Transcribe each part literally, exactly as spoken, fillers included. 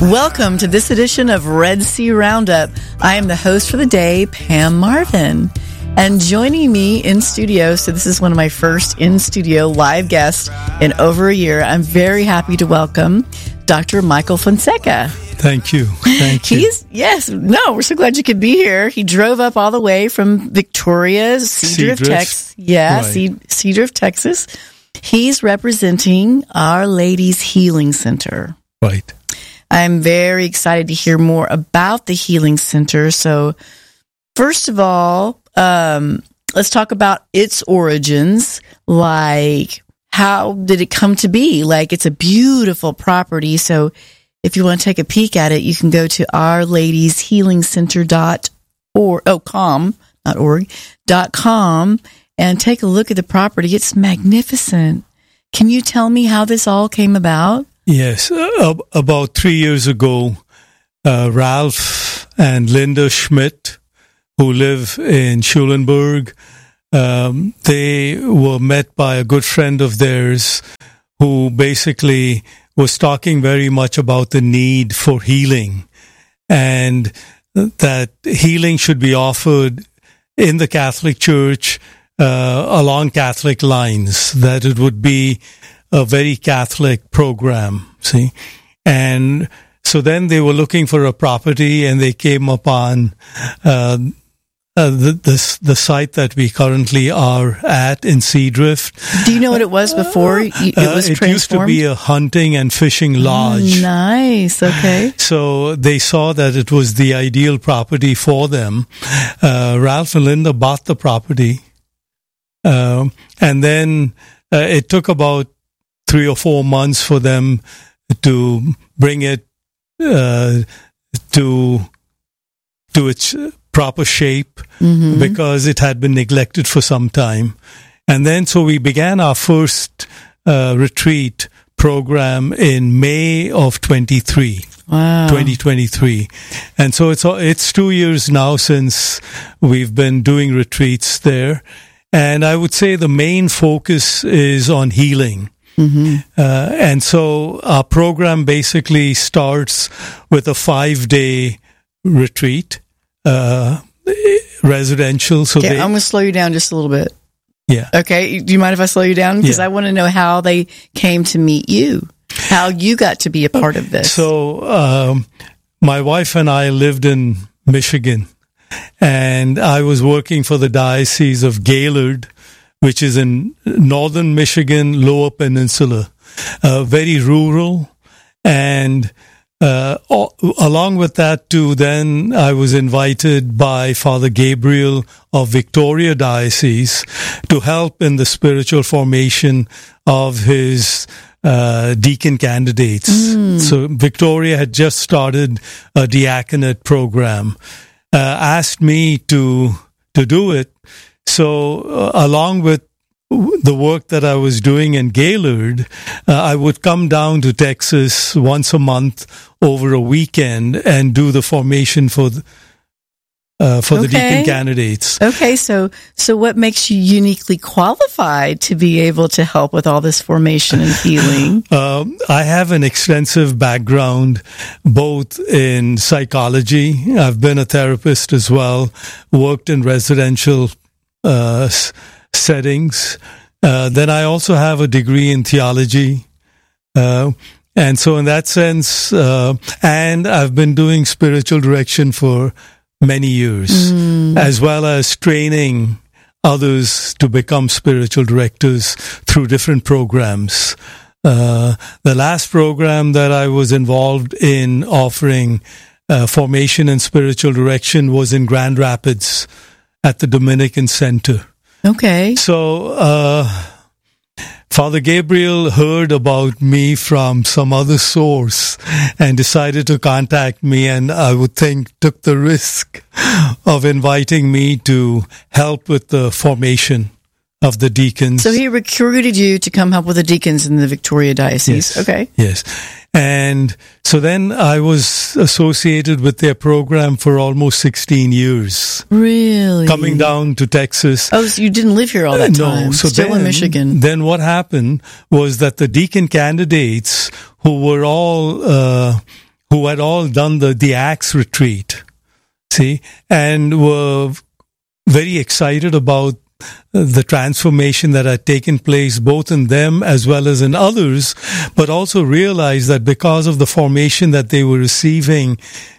Welcome to this edition of Red Sea Roundup. I am the host for the day, Pam Marvin. And joining me in studio, so this is one of my first in-studio live guests in over a year, I'm very happy to welcome Doctor Michael Fonseca. Thank you. Thank you. He's, yes, no, we're so glad you could be here. He drove up all the way from Victoria, Cedar of Texas. Yeah, right. Cedar of Texas. He's representing Our Lady's Healing Center. Right. I'm very excited to hear more about the Healing Center. So, first of all, um, let's talk about its origins. Like, how did it come to be? Like, it's a beautiful property. So, if you want to take a peek at it, you can go to our ladies healing center dot org, oh, com, not org, dot com, and take a look at the property. It's magnificent. Can you tell me how this all came about? Yes, uh, about three years ago, uh, Ralph and Linda Schmidt, who live in Schulenburg, um, they were met by a good friend of theirs who basically was talking very much about the need for healing and that healing should be offered in the Catholic Church uh, along Catholic lines, that it would be a very Catholic program, see? And so then they were looking for a property and they came upon uh, uh, the, the the site that we currently are at in Seadrift. Do you know what it was before it was uh, it transformed? It used to be a hunting and fishing lodge. Oh, nice, okay. So they saw that it was the ideal property for them. Uh, Ralph and Linda bought the property. Uh, and then uh, it took about three or four months for them to bring it uh, to to its proper shape, mm-hmm. because it had been neglected for some time. And then so we began our first uh, retreat program in May of twenty-three. Wow. twenty twenty-three. And so it's it's two years now since we've been doing retreats there. And I would say the main focus is on healing. Mm-hmm. Uh, and so our program basically starts with a five-day retreat, uh, residential. So okay, they, I'm going to slow you down just a little bit. Yeah. Okay. Do you mind if I slow you down? Because yeah. I want to know how they came to meet you, how you got to be a part of this. So um, my wife and I lived in Michigan, and I was working for the Diocese of Gaylord, which is in northern Michigan, Lower Peninsula, uh, very rural. And uh, o- along with that, too, then I was invited by Father Gabriel of Victoria Diocese to help in the spiritual formation of his uh, deacon candidates. Mm. So Victoria had just started a diaconate program, uh, asked me to to do it. So, uh, along with the work that I was doing in Gaylord, uh, I would come down to Texas once a month over a weekend and do the formation for the, uh, for okay. the deacon candidates. Okay, so so what makes you uniquely qualified to be able to help with all this formation and healing? Um, I have an extensive background both in psychology. I've been a therapist as well, worked in residential Uh, settings. Uh, then I also have a degree in theology. Uh, and so in that sense, uh, and I've been doing spiritual direction for many years, mm. as well as training others to become spiritual directors through different programs. Uh, the last program that I was involved in offering uh, formation and spiritual direction was in Grand Rapids, at the Dominican Center. Okay. So, uh, Father Gabriel heard about me from some other source and decided to contact me, and I would think took the risk of inviting me to help with the formation of the deacons. So he recruited you to come help with the deacons in the Victoria Diocese. Yes. Okay. Yes. And so then I was associated with their program for almost sixteen years. Really? Coming down to Texas. Oh, so you didn't live here all that uh, time? No. So Still then, in Michigan. Then what happened was that the deacon candidates, who were all, uh, who had all done the, the Acts retreat, see, and were very excited about the transformation that had taken place both in them as well as in others, but also realized that because of the formation that they were receiving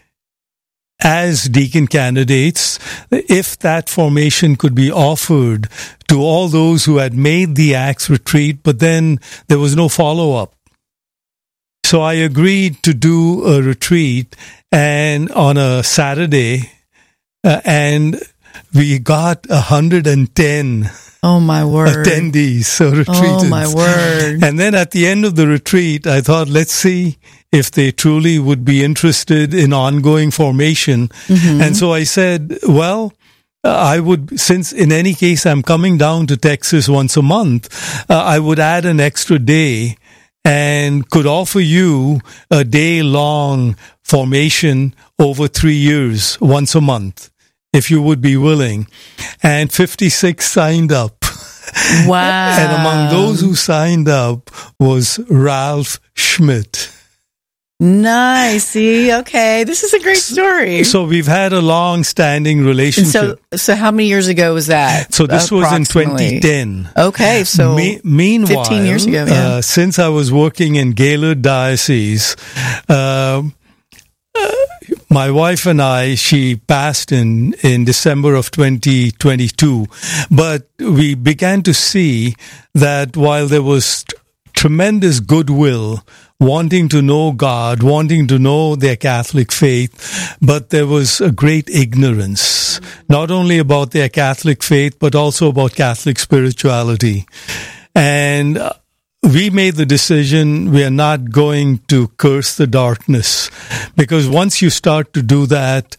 as deacon candidates, if that formation could be offered to all those who had made the Acts retreat, but then there was no follow-up. So I agreed to do a retreat and on a Saturday, uh, and we got one hundred ten Oh, my word. attendees, so retreatants. Oh, my word. And then at the end of the retreat, I thought, let's see if they truly would be interested in ongoing formation. Mm-hmm. And so I said, well, uh, I would, since in any case I'm coming down to Texas once a month, uh, I would add an extra day and could offer you a day-long formation over three years, once a month, if you would be willing. And fifty-six signed up. Wow. And among those who signed up was Ralph Schmidt. Nice. See, okay. This is a great story. So we've had a long-standing relationship. So, so how many years ago was that? So this was in twenty ten. Okay, so Me- meanwhile, fifteen years ago, yeah. uh, since I was working in Gaylord Diocese, uh, uh, my wife and I, she passed in, in December of twenty twenty-two, but we began to see that while there was t- tremendous goodwill, wanting to know God, wanting to know their Catholic faith, but there was a great ignorance, not only about their Catholic faith, but also about Catholic spirituality. And we made the decision we are not going to curse the darkness, because once you start to do that,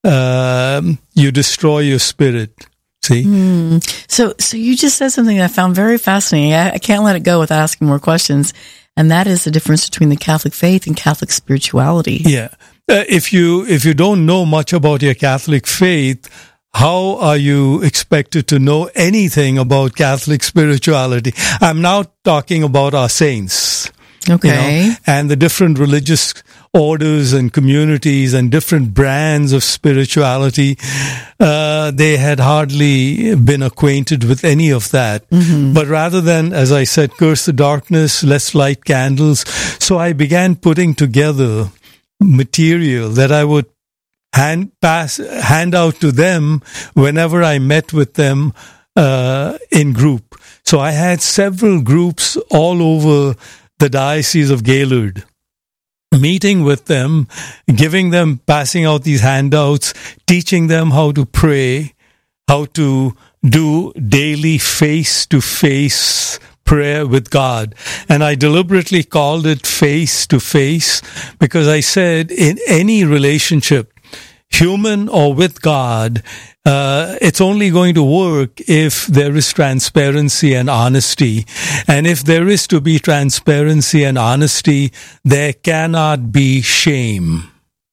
um, you destroy your spirit. See? Mm. So, so you just said something that I found very fascinating. I, I can't let it go without asking more questions. And that is the difference between the Catholic faith and Catholic spirituality. Yeah. Uh, if you, if you don't know much about your Catholic faith, how are you expected to know anything about Catholic spirituality? I'm now talking about our saints. Okay. You know, and the different religious orders and communities and different brands of spirituality. Uh, they had hardly been acquainted with any of that. Mm-hmm. But rather than, as I said, curse the darkness, let's light candles. So I began putting together material that I would hand pass, hand out to them whenever I met with them uh, in group. So I had several groups all over the Diocese of Gaylord, meeting with them, giving them, passing out these handouts, teaching them how to pray, how to do daily face-to-face prayer with God. And I deliberately called it face-to-face because I said in any relationship, human or with God, uh, it's only going to work if there is transparency and honesty. And if there is to be transparency and honesty, there cannot be shame.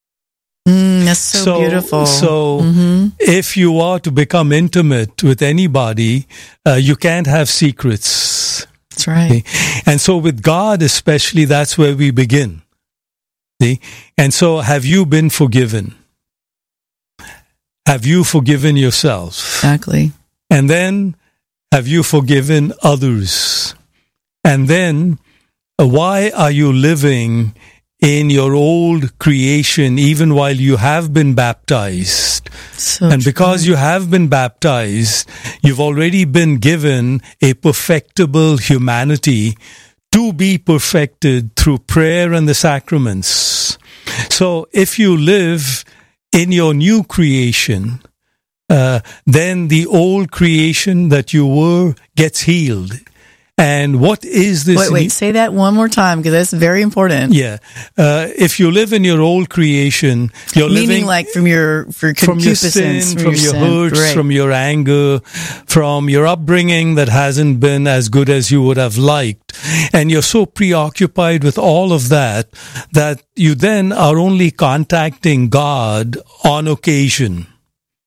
Mm, that's so, so beautiful. So mm-hmm. if you are to become intimate with anybody, uh, you can't have secrets. That's right. Okay? And so with God especially, that's where we begin. See? And so have you been forgiven? Have you forgiven yourself? Exactly. And then, have you forgiven others? And then, uh, why are you living in your old creation even while you have been baptized? So and true. Because you have been baptized, you've already been given a perfectible humanity to be perfected through prayer and the sacraments. So, if you live in your new creation, uh, then the old creation that you were gets healed. And what is this? Wait, wait, ne- say that one more time because that's very important. Yeah. Uh, if you live in your old creation, you're Meaning living like from your, for from your sin, from, from your, your sin. hurts, Right. from your anger, from your upbringing that hasn't been as good as you would have liked. And you're so preoccupied with all of that, that you then are only contacting God on occasion.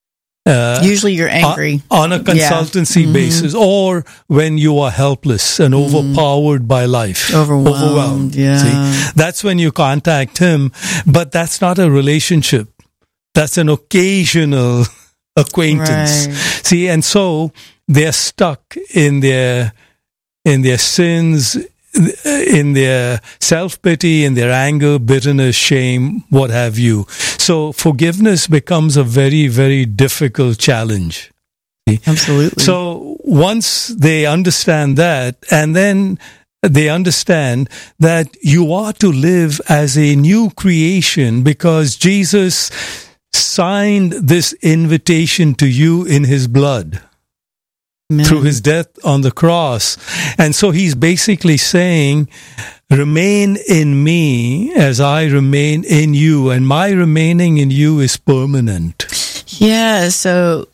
Uh, Usually you're angry. On, on a consultancy yeah. mm-hmm. basis, or when you are helpless and mm-hmm. overpowered by life. Overwhelmed. Overwhelmed. Yeah. See? That's when you contact him, but that's not a relationship. That's an occasional acquaintance. Right. See, and so they're stuck in their in their sins, in their self-pity, in their anger, bitterness, shame, what have you. So forgiveness becomes a very, very difficult challenge. See? Absolutely. So once they understand that, and then they understand that you are to live as a new creation because Jesus signed this invitation to you in his blood. Amen. Through his death on the cross. And so he's basically saying, remain in me as I remain in you, and my remaining in you is permanent. Yeah, so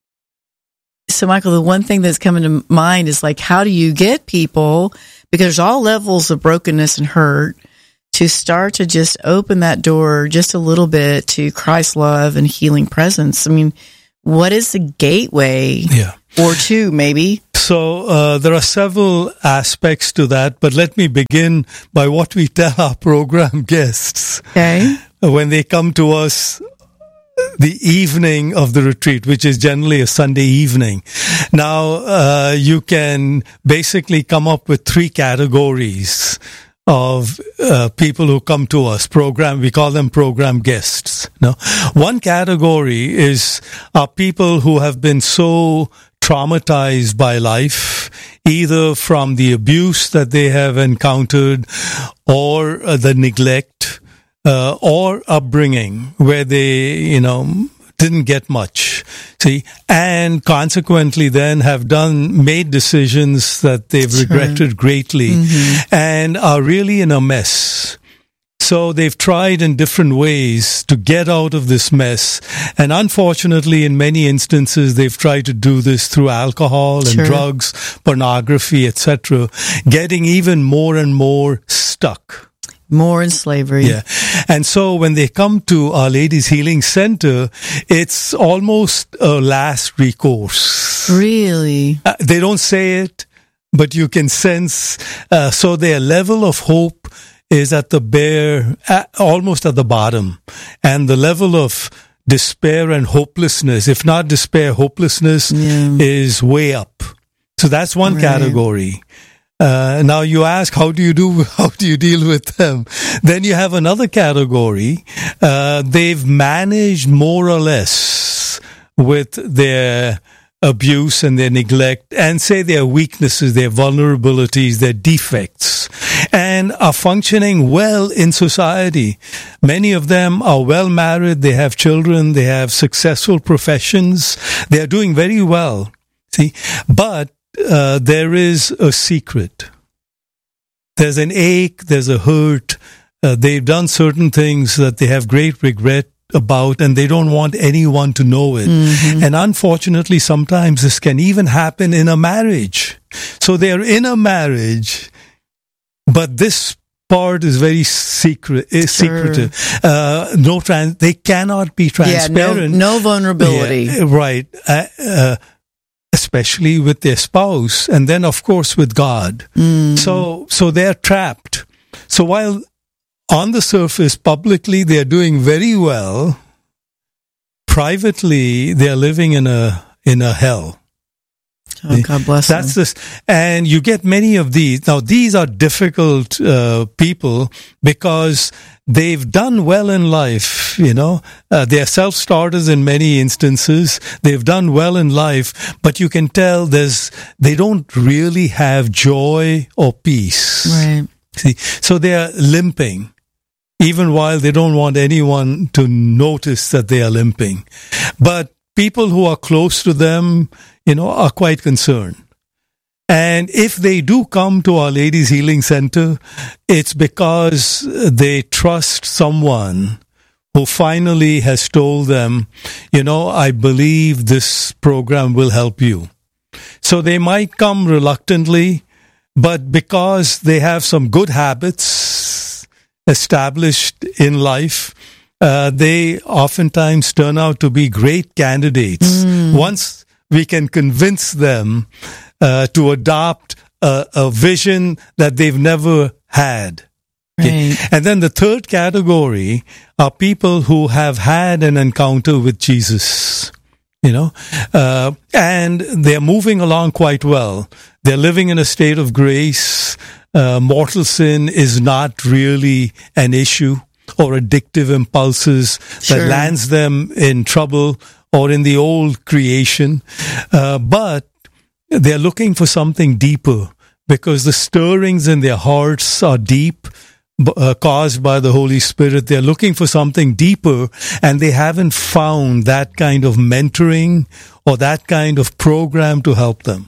so Michael, the one thing that's coming to mind is like, how do you get people, because there's all levels of brokenness and hurt, to start to just open that door just a little bit to Christ's love and healing presence? I mean, what is the gateway? Yeah. Or two, maybe. So uh, there are several aspects to that, but let me begin by what we tell our program guests. Okay. When they come to us the evening of the retreat, which is generally a Sunday evening. Now, uh, you can basically come up with three categories of uh, people who come to us. Program, we call them program guests. No, one category is are people who have been so traumatized by life, either from the abuse that they have encountered, or uh, the neglect, uh, or upbringing where they, you know, didn't get much. See, and consequently then have done, made decisions that they've That's regretted right. greatly mm-hmm. and are really in a mess. So they've tried in different ways to get out of this mess. And unfortunately, in many instances, they've tried to do this through alcohol and sure. drugs, pornography, et cetera, getting even more and more stuck. More in slavery. Yeah. And so when they come to Our Lady's Healing Center, it's almost a last recourse. Really? Uh, they don't say it, but you can sense. Uh, so their level of hope is at the bare, uh, almost at the bottom. And the level of despair and hopelessness, if not despair, hopelessness, yeah. is way up. So that's one right. category. Uh, now you ask, how do you do, how do you deal with them? Then you have another category. Uh, they've managed more or less with their abuse and their neglect, and say their weaknesses, their vulnerabilities, their defects, and are functioning well in society. Many of them are well married, they have children, they have successful professions, they are doing very well. See, but uh, there is a secret. There's an ache, there's a hurt. Uh, they've done certain things that they have great regret about, and they don't want anyone to know it. Mm-hmm. And unfortunately, sometimes this can even happen in a marriage. So they're in a marriage, but this part is very secret, is sure. secretive. Uh, no trans, they cannot be transparent. Yeah, no, no vulnerability. Yeah, right. Uh, uh, especially with their spouse, and then of course with God. Mm. So, so they're trapped. So while on the surface, publicly, they're doing very well. Privately, they're living in a in a hell. Oh, God bless them. That's this, and you get many of these. Now, these are difficult uh, people because they've done well in life. You know, uh, they're self-starters in many instances. They've done well in life, but you can tell there's they don't really have joy or peace. Right. See, so they're limping. Even while they don't want anyone to notice that they are limping. But people who are close to them, you know, are quite concerned. And if they do come to Our Lady's Healing Center, it's because they trust someone who finally has told them, you know, I believe this program will help you. So they might come reluctantly, but because they have some good habits established in life, uh, they oftentimes turn out to be great candidates. Mm. Once we can convince them uh, to adopt a, a vision that they've never had. Okay. Right. And then the third category are people who have had an encounter with Jesus, you know, uh, and they're moving along quite well. They're living in a state of grace. Uh, mortal sin is not really an issue, or addictive impulses Sure. that lands them in trouble or in the old creation. Uh, but they're looking for something deeper, because the stirrings in their hearts are deep, uh, caused by the Holy Spirit. They're looking for something deeper, and they haven't found that kind of mentoring or that kind of program to help them.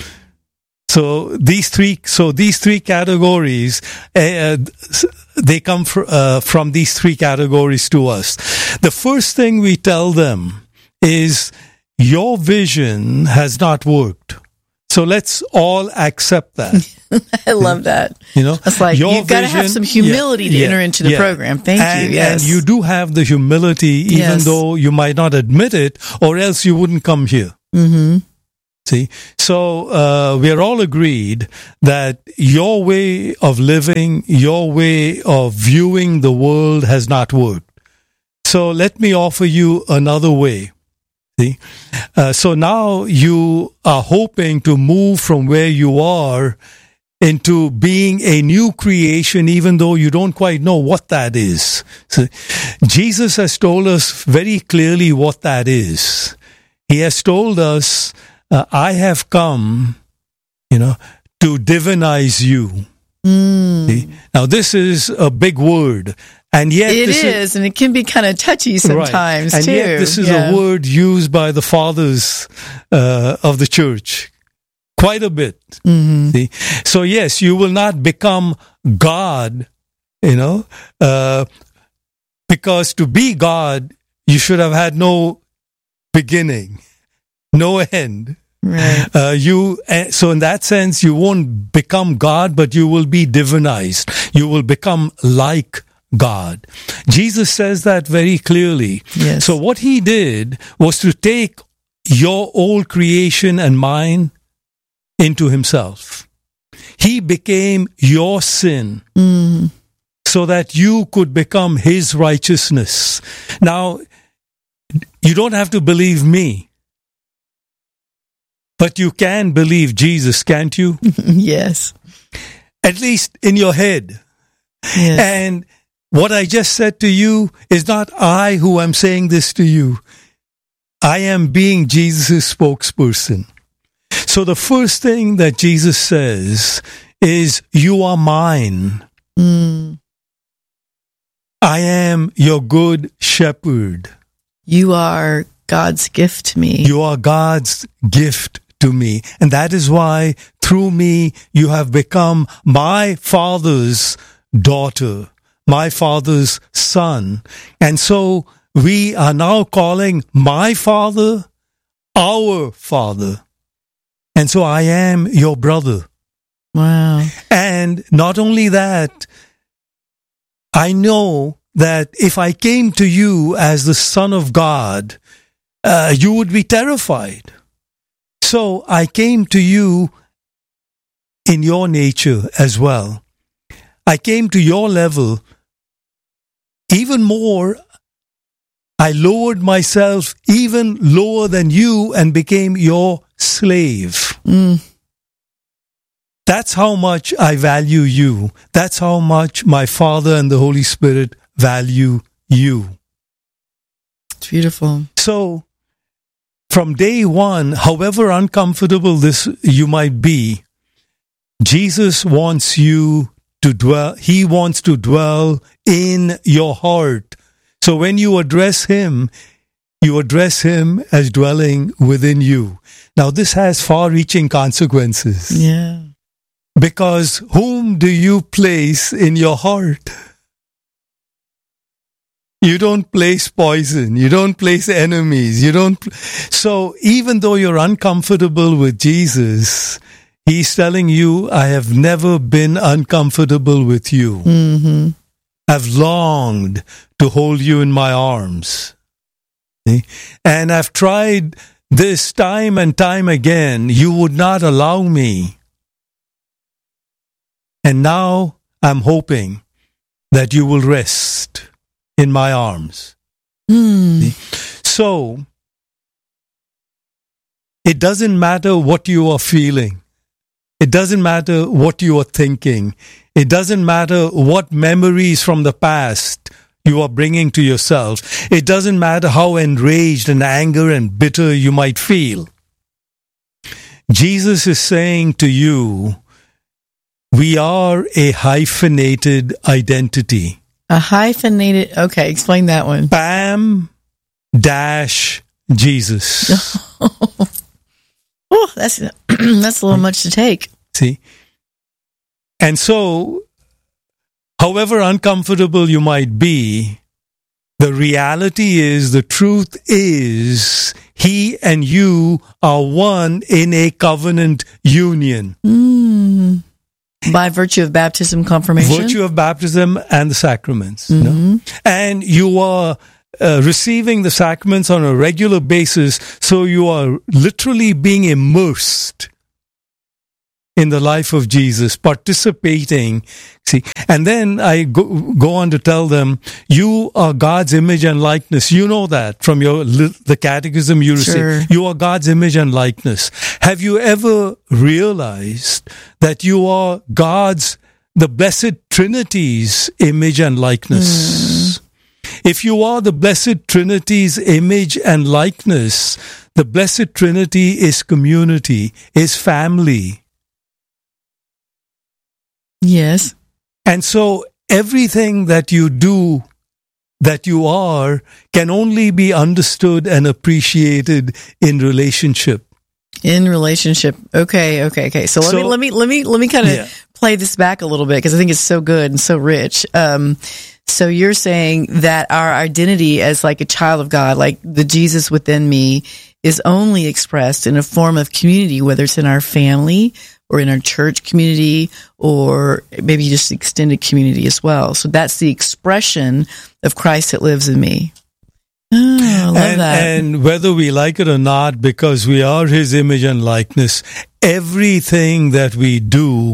So these three, so these three categories, uh, they come fr- uh, from these three categories to us. The first thing we tell them is, your vision has not worked. So let's all accept that. I love that. You know, it's like, your you've got to have vision- some humility yeah, to yeah, enter into the yeah. program. Thank and, you. Yes. And you do have the humility, even Yes. though you might not admit it, or else you wouldn't come here. Mm-hmm. See, so uh, we are all agreed that your way of living, your way of viewing the world has not worked. So let me offer you another way. See, uh, so now you are hoping to move from where you are into being a new creation, even though you don't quite know what that is. So Jesus has told us very clearly what that is. He has told us, uh, I have come, you know, to divinize you. Mm. See? Now, this is a big word. And yet It this is, is, and it can be kind of touchy sometimes, right. And too. yet this is Yeah. a word used by the fathers uh, of the church quite a bit. Mm-hmm. See? So yes, you will not become God, you know, uh, because to be God, you should have had no beginning, no end. Right. Uh, you uh, so in that sense, you won't become God, but you will be divinized. You will become like God. Jesus says that very clearly. Yes. So what he did was to take your old creation and mine into himself. He became your sin Mm. so that you could become his righteousness. Now, you don't have to believe me, but you can believe Jesus, can't you? Yes. At least in your head. Yes. And what I just said to you is not I who am saying this to you. I am being Jesus' spokesperson. So the first thing that Jesus says is, you are mine. Mm. I am your good shepherd. You are God's gift to me. You are God's gift to me. And that is why through me you have become my Father's daughter, my Father's son. And so we are now calling my Father our Father. And so I am your brother. Wow. And not only that, I know that if I came to you as the Son of God, uh, you would be terrified. So I came to you in your nature as well. I came to your level. Even more, I lowered myself even lower than you and became your slave. Mm. That's how much I value you. That's how much my Father and the Holy Spirit value you. It's beautiful. So, from day one, however uncomfortable this you might be, Jesus wants you to dwell, He wants to dwell in your heart. So when you address Him, you address Him as dwelling within you. Now, this has far-reaching consequences. Yeah. Because whom do you place in your heart? You don't place poison. You don't place enemies. You don't. Pl- so even though you're uncomfortable with Jesus, He's telling you, I have never been uncomfortable with you. Mm-hmm. I've longed to hold you in my arms. See? And I've tried this time and time again. You would not allow me. And now I'm hoping that you will rest in my arms. Mm. So, it doesn't matter what you are feeling. It doesn't matter what you are thinking. It doesn't matter what memories from the past you are bringing to yourself. It doesn't matter how enraged and angry and bitter you might feel. Jesus is saying to you, we are a hyphenated identity. A hyphenated, okay, explain that one. Pam dash Jesus. Oh, that's that's a little much to take. See? And so, however uncomfortable you might be, the reality is, the truth is, he and you are one in a covenant union. Mm. By virtue of baptism, confirmation? Virtue of baptism and the sacraments. Mm-hmm. You know? And you are uh, receiving the sacraments on a regular basis, so you are literally being immersed in the life of Jesus, participating. See, and then I go, go on to tell them, you are God's image and likeness. You know that from your the catechism you receive. Sure. You are God's image and likeness. Have you ever realized that you are God's, the Blessed Trinity's image and likeness? Mm. If you are the Blessed Trinity's image and likeness, the Blessed Trinity is community, is family. Yes. And so everything that you do, that you are, can only be understood and appreciated in relationship. In relationship. Okay, okay, okay. So let So- me let me let me let me kind of Yeah. play this back a little bit, because I think it's so good and so rich. Um so you're saying that our identity as like a child of God, like the Jesus within me, is only expressed in a form of community, whether it's in our family or in our church community, or maybe just extended community as well. So that's the expression of Christ that lives in me. Oh, I love and, that. and whether we like it or not, because we are his image and likeness, everything that we do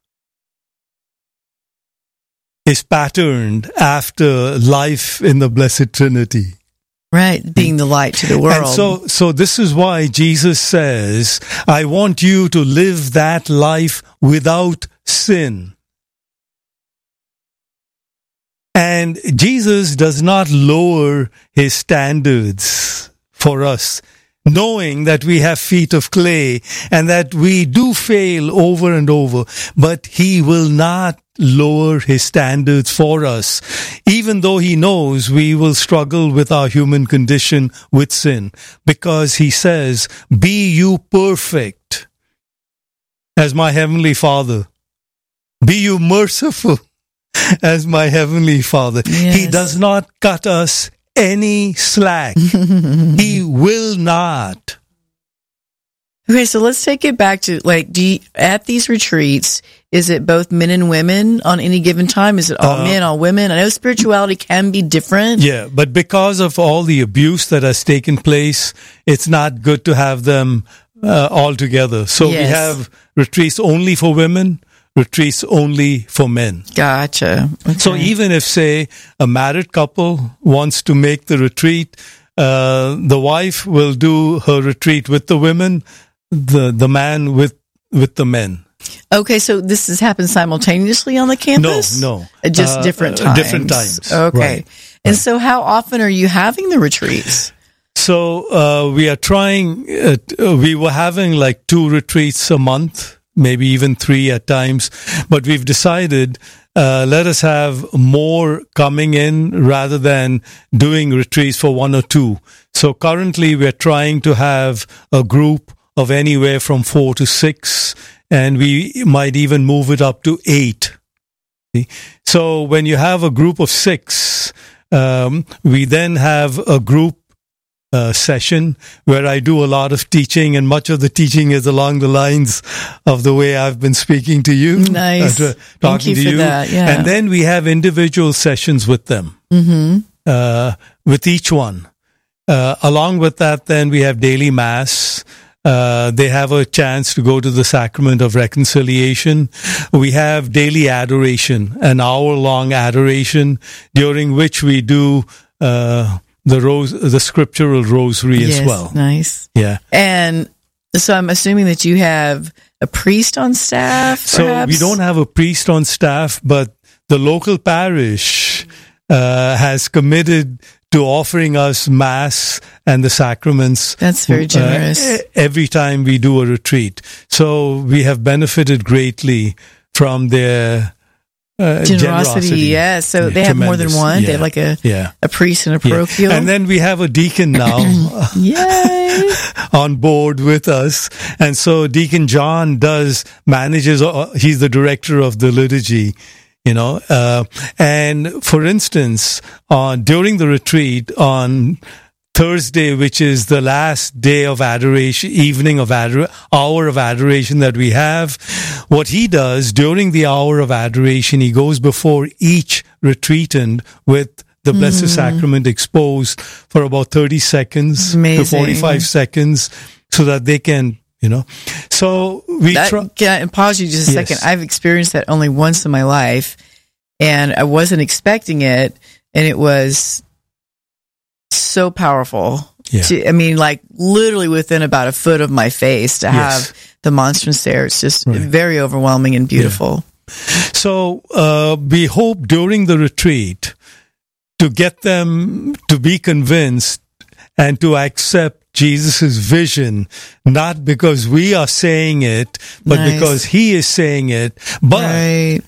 is patterned after life in the Blessed Trinity. Right, being the light to the world. And so, so this is why Jesus says, I want you to live that life without sin. And Jesus does not lower his standards for us, knowing that we have feet of clay and that we do fail over and over, but he will not lower his standards for us, even though he knows we will struggle with our human condition with sin, because he says, be you perfect as my heavenly Father. Be you merciful as my heavenly Father. Yes. He does not cut us any slack. He will not. Okay, so let's take it back to, like, do you, at these retreats, is it both men and women on any given time? Is it all Uh, men, all women? I know spirituality can be different. Yeah, but because of all the abuse that has taken place, it's not good to have them uh, all together. So we Yes. have retreats only for women, retreats only for men. Gotcha. Okay. So even if, say, a married couple wants to make the retreat, uh, the wife will do her retreat with the women, the the man with with the men. Okay, so this has happened simultaneously on the campus? No, no. Uh, Just Uh, different uh, times? different times. Okay. Right, And right. so how often are you having the retreats? So uh, we are trying, uh, t- uh, we were having like two retreats a month, maybe even three at times, but we've decided uh, let us have more coming in rather than doing retreats for one or two. So currently we're trying to have a group of anywhere from four to six, and we might even move it up to eight. See? So when you have a group of six, um, we then have a group uh, session where I do a lot of teaching, and much of the teaching is along the lines of the way I've been speaking to you. Nice. Uh, Thank talking you to for you. that. Yeah. And then we have individual sessions with them, Mm-hmm. uh, with each one. Uh, along with that, then we have daily mass. Uh, they have a chance to go to the sacrament of reconciliation. We have daily adoration, an hour-long adoration, during which we do uh, the rose, the scriptural rosary Yes, as well. nice. Yeah. And so I'm assuming that you have a priest on staff, So perhaps? we don't have a priest on staff, but the local parish uh, has committed to offering us Mass and the sacraments. That's very generous. Uh, every time we do a retreat. So we have benefited greatly from their uh, Generosity, generosity. yeah. So Yeah, they have more than tremendous. one. They Yeah. have like a, Yeah. a priest and a Yeah. parochial. And then we have a deacon now Yay! on board with us. And so Deacon John does, manages, uh, he's the director of the liturgy, you know. Uh, and for instance, on during the retreat on Thursday, which is the last day of adoration, evening of ador- hour of adoration that we have, what he does during the hour of adoration, he goes before each retreatant with the Blessed Mm. Sacrament exposed for about thirty seconds Amazing. to forty-five seconds so that they can, you know. So we That, try. can I pause you just a Yes. second? I've experienced that only once in my life, and I wasn't expecting it, and it was so powerful. Yeah. To, I mean, like literally within about a foot of my face to Yes. have the monstrance there. It's just Right. very overwhelming and beautiful. So uh, we hope during the retreat to get them to be convinced and to accept Jesus' vision, not because we are saying it, but Nice. because he is saying it, but Right.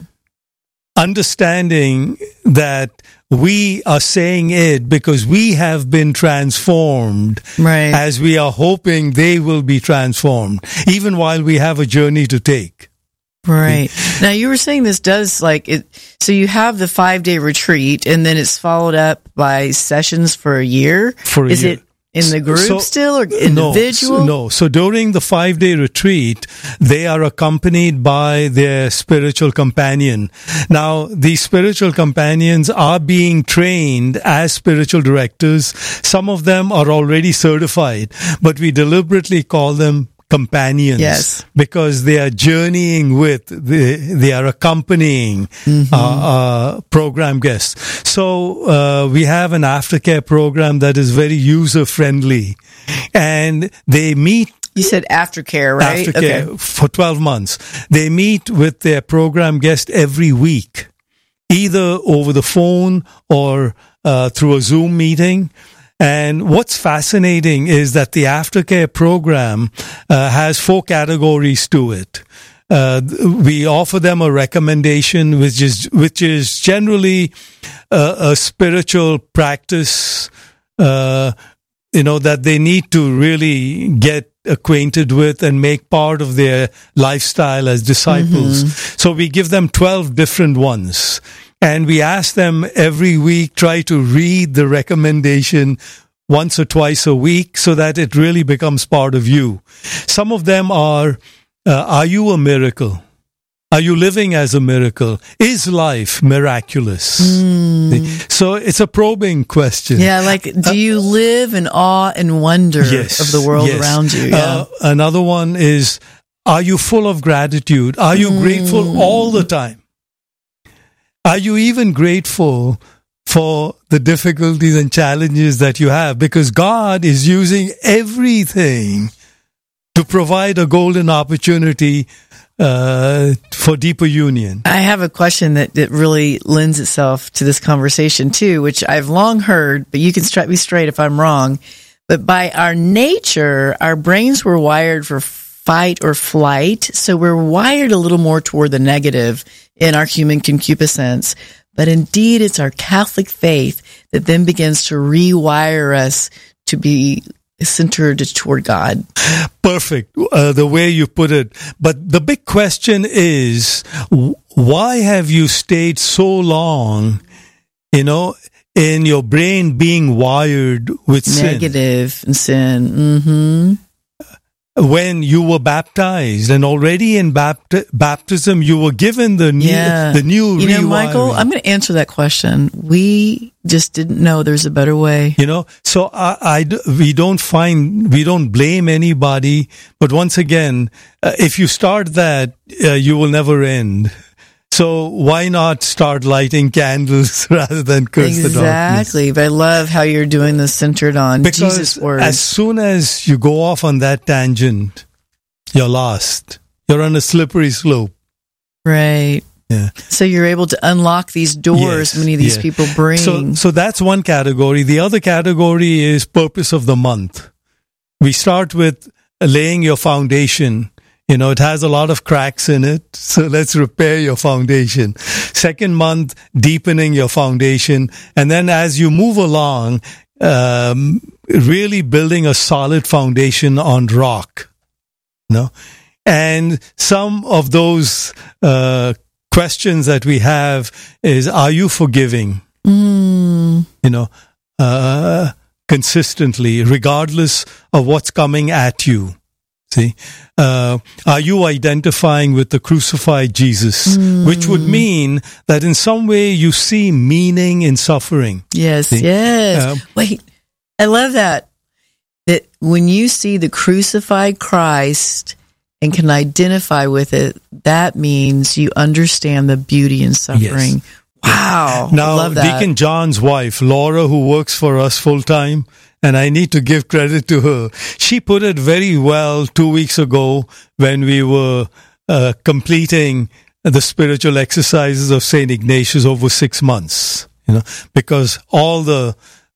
understanding that we are saying it because we have been transformed Right. as we are hoping they will be transformed, even while we have a journey to take. Right. Now you were saying this does like it, so you have the five day retreat and then it's followed up by sessions for a year. For a Is year. it in the group So- still or individual? No, no. So during the five day retreat, they are accompanied by their spiritual companion. Now, these spiritual companions are being trained as spiritual directors. Some of them are already certified, but we deliberately call them companions. Yes. Because they are journeying with, they, they are accompanying Mm-hmm. uh, uh, program guests. So uh, we have an aftercare program that is very user friendly, and they meet You said aftercare, right? aftercare for twelve months. They meet with their program guest every week, either over the phone or uh, through a Zoom meeting. And what's fascinating is that the aftercare program uh, has four categories to it. Uh, we offer them a recommendation, which is which is generally uh, a spiritual practice, uh, you know, that they need to really get acquainted with and make part of their lifestyle as disciples. Mm-hmm. So we give them twelve different ones. And we ask them every week, try to read the recommendation once or twice a week so that it really becomes part of you. Some of them are, uh, are you a miracle? Are you living as a miracle? Is life miraculous? Mm. So it's a probing question. Yeah, like do you live in awe and wonder Yes, of the world yes. around you? Yeah. Uh, another one is, are you full of gratitude? Are you Mm. grateful all the time? Are you even grateful for the difficulties and challenges that you have? Because God is using everything to provide a golden opportunity uh, for deeper union. I have a question that, that really lends itself to this conversation too, which I've long heard, but you can strike me straight if I'm wrong. But by our nature, our brains were wired for fight or flight. So we're wired a little more toward the negative in our human concupiscence. But indeed, it's our Catholic faith that then begins to rewire us to be centered toward God. Perfect, uh, the way you put it. But the big question is, why have you stayed so long, you know, in your brain being wired with Negative sin. and sin. Mm-hmm. When you were baptized, and already in bapt- baptism, you were given the new, yeah. the new. You know, Michael, I'm going to answer that question. We just didn't know there's a better way. You know, so I, I, we don't find, we don't blame anybody. But once again, uh, if you start that, uh, you will never end. So why not start lighting candles rather than curse exactly. the darkness? Exactly. But I love how you're doing this centered on because Jesus' words. As soon as you go off on that tangent, you're lost. You're on a slippery slope. Right. Yeah. So you're able to unlock these doors yes, many of these yeah. people bring. So, so that's one category. The other category is purpose of the month. We start with laying your foundation. You know, it has a lot of cracks in it, so let's repair your foundation. Second month, deepening your foundation. And then as you move along, um, really building a solid foundation on rock. You know? And some of those uh, questions that we have is, are you forgiving? Mm. You know, uh, consistently, regardless of what's coming at you. See, uh, are you identifying with the crucified Jesus? Mm. Which would mean that in some way you see meaning in suffering. Yes, see? yes. Um, Wait, I love that. That when you see the crucified Christ and can identify with it, that means you understand the beauty in suffering. Yes. Wow. Now, I love that. Deacon John's wife, Laura, who works for us full time, and I need to give credit to her. She put it very well two weeks ago when we were uh, completing the spiritual exercises of Saint Ignatius over six months. You know, because all the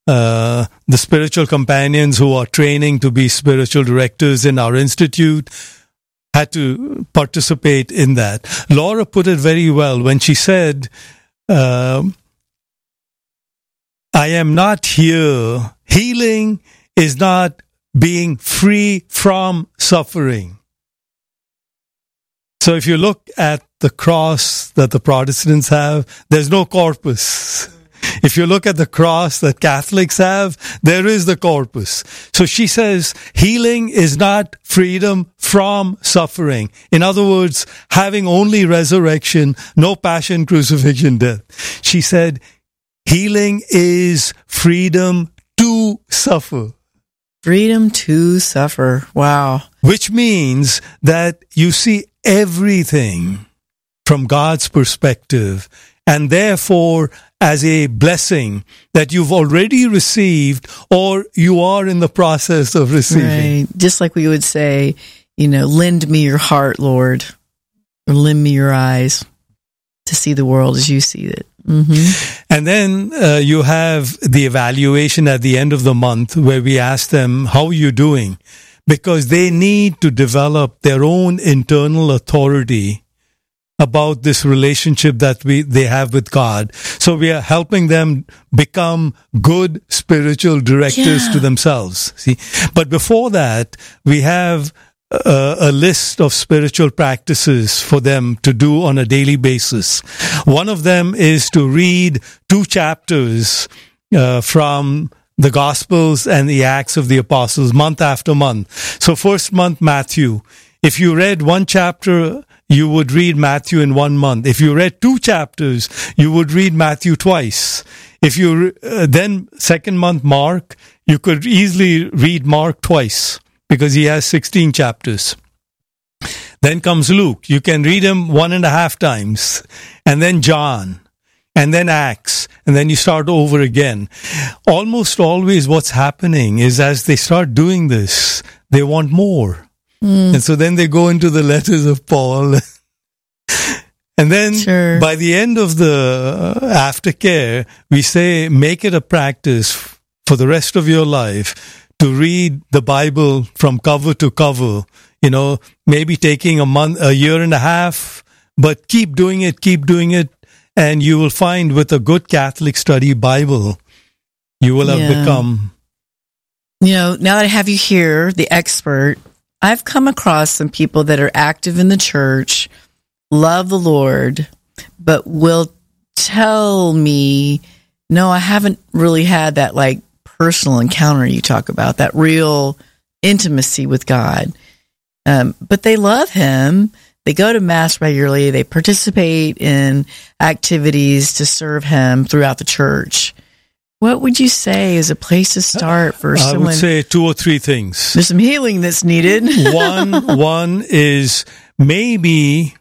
uh, the spiritual companions who are training to be spiritual directors in our institute had to participate in that. Laura put it very well when she said, uh, I am not here. Healing is not being free from suffering. So if you look at the cross that the Protestants have, there's no corpus. If you look at the cross that Catholics have, there is the corpus. So she says, healing is not freedom from suffering. In other words, having only resurrection, no passion, crucifixion, death. She said, healing is freedom to suffer. Freedom to suffer. Wow. Which means that you see everything from God's perspective, and therefore as a blessing that you've already received or you are in the process of receiving. Right. Just like we would say, you know, lend me your heart, Lord, or lend me your eyes to see the world as you see it. Mm-hmm. And then uh, you have the evaluation at the end of the month where we ask them, how are you doing? Because they need to develop their own internal authority about this relationship that we they have with God. So we are helping them become good spiritual directors yeah. to themselves. See, but before that, we have a, a list of spiritual practices for them to do on a daily basis. One of them is to read two chapters uh, from the Gospels and the Acts of the Apostles month after month. So first month, Matthew. If you read one chapter, you would read Matthew in one month. If you read two chapters, you would read Matthew twice. If you uh, then second month, Mark, you could easily read Mark twice because he has sixteen chapters. Then comes Luke. You can read him one and a half times. And then John. And then Acts. And then you start over again. Almost always what's happening is as they start doing this, they want more. Mm. And so then they go into the letters of Paul. And then sure. by the end of the uh, aftercare, we say, make it a practice for the rest of your life to read the Bible from cover to cover. You know, maybe taking a month, a year and a half, but keep doing it, keep doing it. And you will find with a good Catholic study Bible, you will have yeah. become. You know, now that I have you here, the expert, I've come across some people that are active in the church, love the Lord, but will tell me no, I haven't really had that like personal encounter you talk about, that real intimacy with God. Um, but they love him. They go to mass regularly. They participate in activities to serve him throughout the church. What would you say is a place to start for I someone? I would say two or three things. There's some healing that's needed. one, one is maybe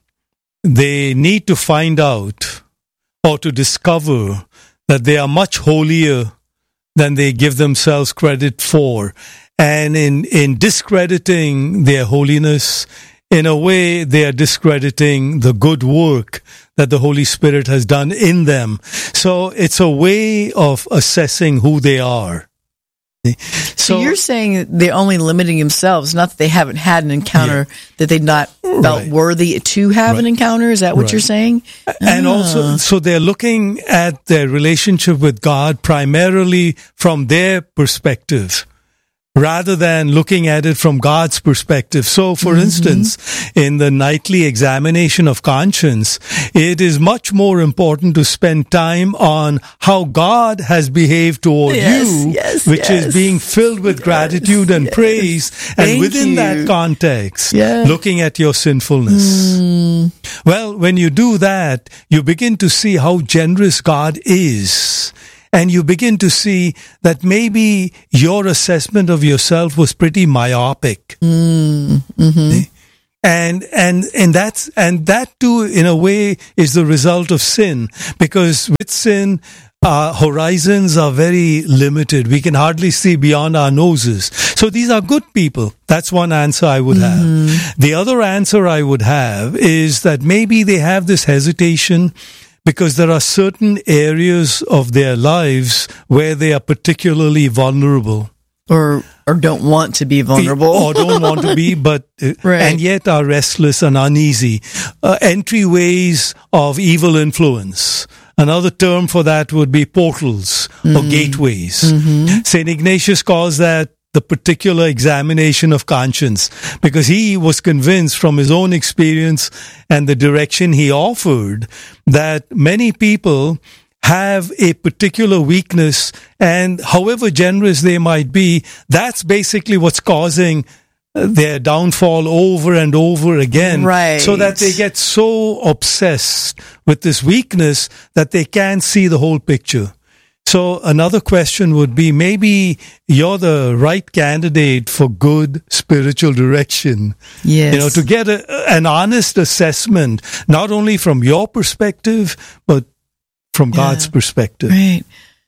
they need to find out or to discover that they are much holier than they give themselves credit for. And in, in discrediting their holiness, in a way, they are discrediting the good work that the Holy Spirit has done in them. So it's a way of assessing who they are. So, so you're saying they're only limiting themselves, not that they haven't had an encounter, yeah. that they've not felt right. worthy to have right. an encounter? Is that what right. you're saying? And ah. also, so they're looking at their relationship with God primarily from their perspective, rather than looking at it from God's perspective. So, for mm-hmm. instance, in the nightly examination of conscience, it is much more important to spend time on how God has behaved toward yes, you, yes, which yes. is being filled with yes, gratitude and yes. praise. Thank and within you. that context, yeah. looking at your sinfulness. Mm. Well, when you do that, you begin to see how generous God is. And you begin to see that maybe your assessment of yourself was pretty myopic. Mm, mm-hmm. And, and, and that's, and that too, in a way, is the result of sin. Because with sin, our horizons are very limited. We can hardly see beyond our noses. So these are good people. That's one answer I would mm-hmm. have. The other answer I would have is that maybe they have this hesitation because there are certain areas of their lives where they are particularly vulnerable. Or or don't want to be vulnerable. Or don't want to be, but uh, right. and yet are restless and uneasy. Uh, entryways of evil influence. Another term for that would be portals mm. or gateways. Mm-hmm. Saint Ignatius calls that the particular examination of conscience, because he was convinced from his own experience and the direction he offered that many people have a particular weakness, and however generous they might be, that's basically what's causing their downfall over and over again. Right. So that they get so obsessed with this weakness that they can't see the whole picture. So another question would be, maybe you're the right candidate for good spiritual direction. Yes. You know, to get a, an honest assessment, not only from your perspective, but from yeah. God's perspective. Right.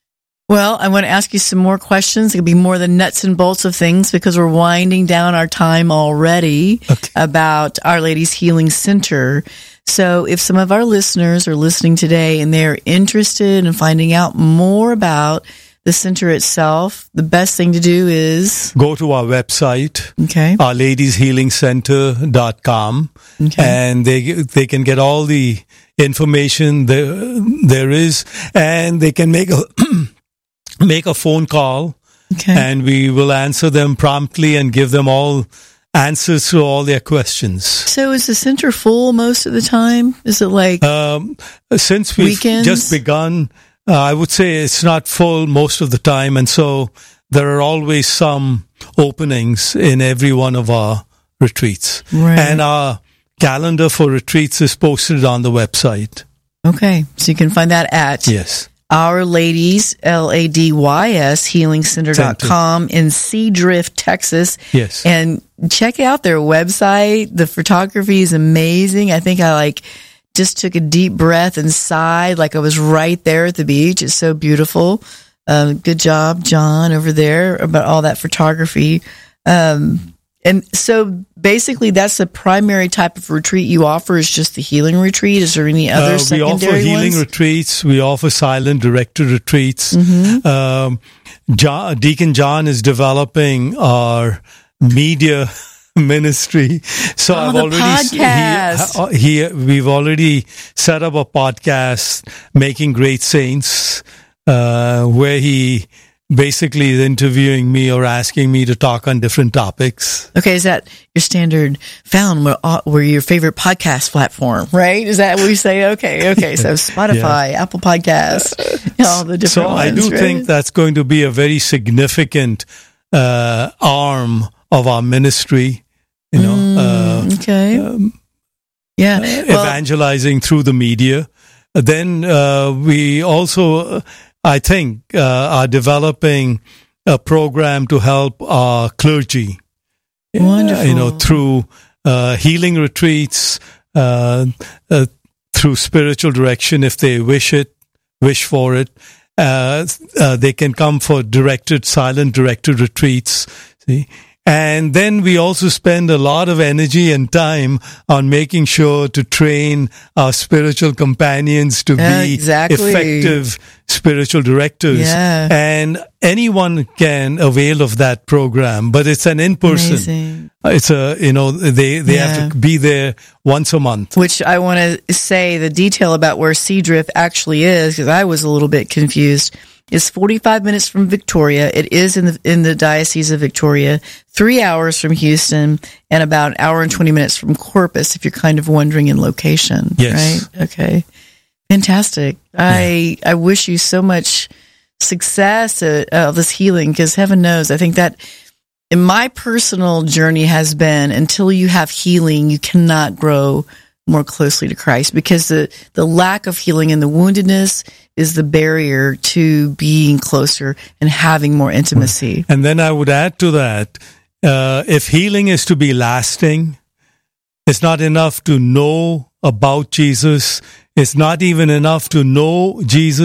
Well, I want to ask you some more questions. It'll be more the nuts and bolts of things because we're winding down our time already okay. about Our Lady's Healing Center. So if some of our listeners are listening today and they're interested in finding out more about the center itself, the best thing to do is go to our website, okay, our ladies healing center dot com, okay. and they they can get all the information there there is, and they can make a make a phone call, okay. and we will answer them promptly and give them all answers to all their questions. So is the center full most of the time? Is it like um, since we've weekends? just begun, uh, I would say it's not full most of the time, and so there are always some openings in every one of our retreats. Right. And our calendar for retreats is posted on the website. Okay, so you can find that at yes. Our Ladies, L A D Y S, healing center dot com in Seadrift, Texas. Yes. And check out their website. The photography is amazing. I think I like just took a deep breath and sighed like I was right there at the beach. It's so beautiful. Um, good job, John, over there about all that photography. Um, and so basically that's the primary type of retreat you offer is just the healing retreat. Is there any other uh, secondary ones? We offer healing ones? retreats. We offer silent directed retreats. Mm-hmm. Um, John, Deacon John is developing our media ministry. So oh, I've the already, podcast. He, he, we've already set up a podcast, Making Great Saints, uh, where he basically is interviewing me or asking me to talk on different topics. Okay, is that your standard found where, uh, where your favorite podcast platform, right? Is that what we say? Okay, okay. So Spotify, yeah. Apple Podcasts, all the different So ones, I do right? think that's going to be a very significant uh, arm of our ministry, you know. Mm, uh, okay. Um, yeah. Uh, Well, evangelizing through the media. Then uh, we also, I think, uh, are developing a program to help our clergy. Wonderful. You know, through uh, healing retreats, uh, uh, through spiritual direction, if they wish it, wish for it. Uh, uh, they can come for directed, silent directed retreats. See? And then we also spend a lot of energy and time on making sure to train our spiritual companions to Yeah, be exactly. effective spiritual directors. Yeah. And anyone can avail of that program, but it's an in-person. Amazing. It's a, you know, they, they Yeah. have to be there once a month. Which I want to say the detail about where Seadrift actually is, because I was a little bit confused. It's forty-five minutes from Victoria. It is in the in the Diocese of Victoria, three hours from Houston, and about an hour and twenty minutes from Corpus, if you're kind of wondering in location. Yes. Right? Okay. Fantastic. Yeah. I I wish you so much success of uh, this healing, because heaven knows, I think that in my personal journey has been, until you have healing, you cannot grow more closely to Christ, because the, the lack of healing and the woundedness is the barrier to being closer and having more intimacy. And then I would add to that, uh, if healing is to be lasting, it's not enough to know about Jesus. It's not even enough to know Jesus.